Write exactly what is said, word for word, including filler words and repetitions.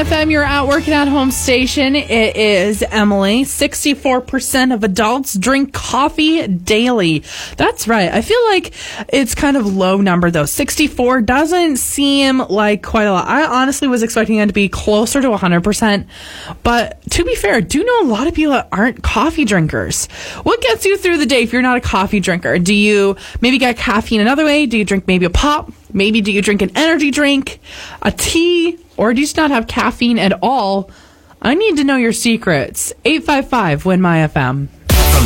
F M, you're at working at home station. It is Emily. sixty-four percent of adults drink coffee daily. That's right. I feel like it's kind of low number, though. sixty-four doesn't seem like quite a lot. I honestly was expecting it to be closer to one hundred percent. But to be fair, I do know a lot of people that aren't coffee drinkers. What gets you through the day if you're not a coffee drinker? Do you maybe get caffeine another way? Do you drink maybe a pop? Maybe do you drink an energy drink, a tea, or do you just not have caffeine at all? I need to know your secrets. eight five five, W I N M Y F M.